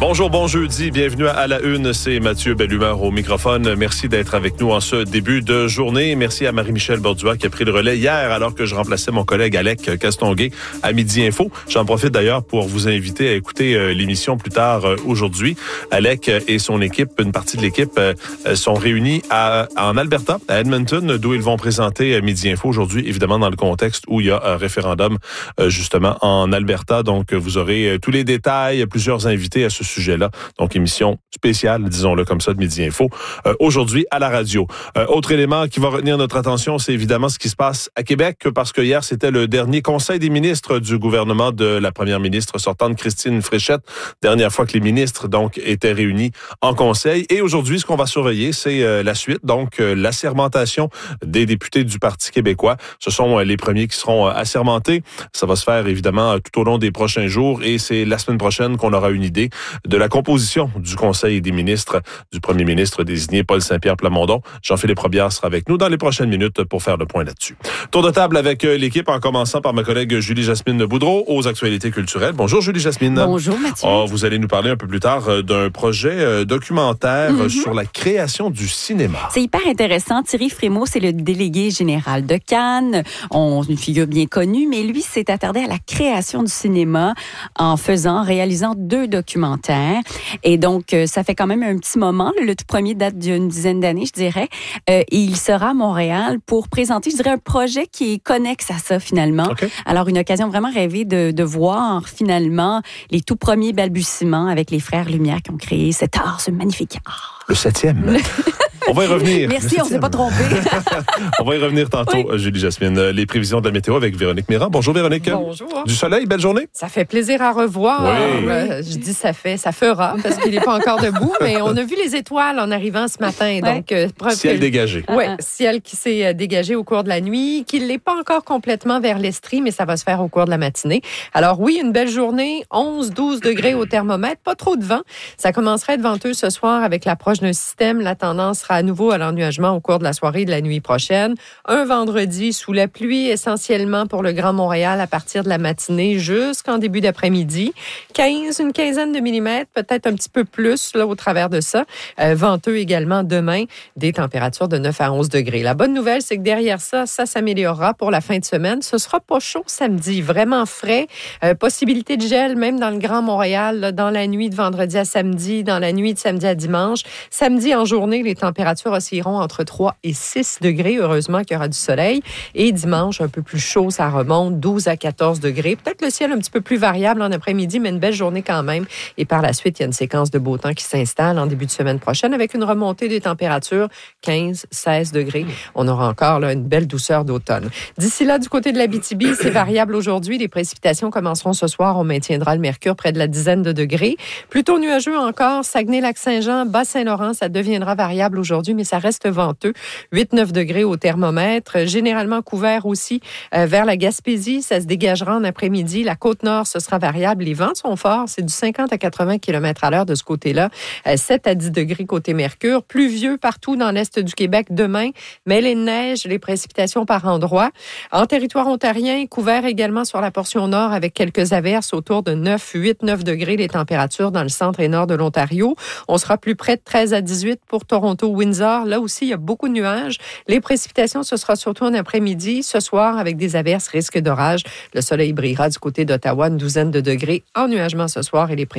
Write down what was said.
Bonjour, bon jeudi. Bienvenue à la une. C'est Mathieu Bellumeur au microphone. Merci d'être avec nous en ce début de journée. Merci à Marie-Michel Bordua qui a pris le relais hier alors que je remplaçais mon collègue Alec Castonguay à Midi Info. J'en profite d'ailleurs pour vous inviter à écouter l'émission plus tard aujourd'hui. Alec et son équipe, une partie de l'équipe, sont réunis en Alberta, à Edmonton, d'où ils vont présenter Midi Info aujourd'hui, évidemment dans le contexte où il y a un référendum justement en Alberta. Donc, vous aurez tous les détails, plusieurs invités à ce sujet-là. Donc, émission spéciale, disons-le comme ça, de Midi Info, aujourd'hui à la radio. Autre élément qui va retenir notre attention, c'est évidemment ce qui se passe à Québec, parce que hier, c'était le dernier conseil des ministres du gouvernement de la première ministre sortante, Christine Fréchette. Dernière fois que les ministres, donc, étaient réunis en conseil. Et aujourd'hui, ce qu'on va surveiller, c'est la suite, donc, l'assermentation des députés du Parti québécois. Ce sont les premiers qui seront assermentés. Ça va se faire, évidemment, tout au long des prochains jours, et c'est la semaine prochaine qu'on aura une idée de la composition du Conseil des ministres du premier ministre désigné Paul Saint-Pierre Plamondon. Jean-Philippe Robillard sera avec nous dans les prochaines minutes pour faire le point là-dessus. Tour de table avec l'équipe, en commençant par ma collègue Julie-Jasmine Boudreau aux actualités culturelles. Bonjour Julie-Jasmine. Bonjour Mathieu. Vous allez nous parler un peu plus tard d'un projet documentaire sur la création du cinéma. C'est hyper intéressant. Thierry Frémaux, c'est le délégué général de Cannes. Une figure bien connue, mais lui s'est attardé à la création du cinéma en réalisant 2 documentaires. Et donc, ça fait quand même un petit moment. Le tout premier date d'une dizaine d'années, je dirais. Et il sera à Montréal pour présenter, je dirais, un projet qui est connexe à ça, finalement. Okay. Alors, une occasion vraiment rêvée de voir, finalement, les tout premiers balbutiements avec les frères Lumière qui ont créé cet art, ce magnifique art. Le 7e. On va y revenir. Merci, on ne s'est pas trompé. On va y revenir tantôt, oui. Julie-Jasmine. Les prévisions de la météo avec Véronique Méran. Bonjour Véronique. Bonjour. Du soleil, belle journée. Ça fait plaisir à revoir. Oui. Je dis ça fera, parce qu'il n'est pas encore debout, mais on a vu les étoiles en arrivant ce matin. Donc, ciel dégagé. Oui, ciel qui s'est dégagé au cours de la nuit, qui ne l'est pas encore complètement vers l'Estrie, mais ça va se faire au cours de la matinée. Alors oui, une belle journée, 11-12 degrés au thermomètre, pas trop de vent. Ça commencerait à être venteux ce soir avec l'approche d'un système. La tendance sera à nouveau à l'ennuagement au cours de la soirée et de la nuit prochaine. Un vendredi sous la pluie, essentiellement pour le Grand Montréal à partir de la matinée jusqu'en début d'après-midi. Une quinzaine de millimètres, peut-être un petit peu plus là au travers de ça. Venteux également demain, des températures de 9 à 11 degrés. La bonne nouvelle, c'est que derrière ça s'améliorera pour la fin de semaine. Ce sera pas chaud samedi, vraiment frais. Possibilité de gel même dans le Grand Montréal, là, dans la nuit de vendredi à samedi, dans la nuit de samedi à dimanche. Samedi en journée, les températures oscilleront entre 3 et 6 degrés. Heureusement qu'il y aura du soleil. Et dimanche, un peu plus chaud, ça remonte 12 à 14 degrés. Peut-être le ciel un petit peu plus variable en après-midi, mais une belle journée quand même. Et par la suite, il y a une séquence de beau temps qui s'installe en début de semaine prochaine avec une remontée des températures 15-16 degrés. On aura encore là, une belle douceur d'automne. D'ici là, du côté de l'Abitibi, c'est variable aujourd'hui. Les précipitations commenceront ce soir. On maintiendra le mercure près de la dizaine de degrés. Plutôt nuageux encore. Saguenay-Lac-Saint-Jean, Bas-Saint-Laurent, ça deviendra variable aujourd'hui, mais ça reste venteux. 8-9 degrés au thermomètre. Généralement couvert aussi vers la Gaspésie. Ça se dégagera en après-midi. La Côte-Nord, ce sera variable. Les vents sont forts. C'est du 50 à 80 km/h de ce côté-là. 7 à 10 degrés côté mercure. Pluvieux partout dans l'est du Québec demain. Mêlée de neige, les précipitations par endroits. En territoire ontarien, couvert également sur la portion nord avec quelques averses autour de 8-9 degrés les températures dans le centre et nord de l'Ontario. On sera plus près de 13 à 18 pour Toronto-Windsor. Là aussi, il y a beaucoup de nuages. Les précipitations, ce sera surtout en après-midi. Ce soir, avec des averses, risque d'orage. Le soleil brillera du côté d'Ottawa, une douzaine de degrés. Ennuagement ce soir et les